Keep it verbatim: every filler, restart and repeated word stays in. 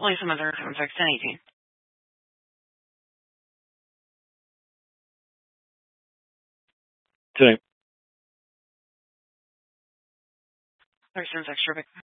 Lisa Mother from six ten eighteen. Today. Thirty cents extra.